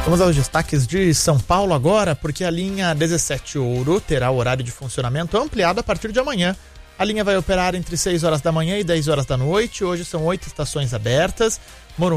Vamos aos destaques de São Paulo agora, porque a linha 17 Ouro terá o horário de funcionamento ampliado a partir de amanhã. A linha vai operar entre 6 horas da manhã e 10 horas da noite. Hoje são 8 estações abertas.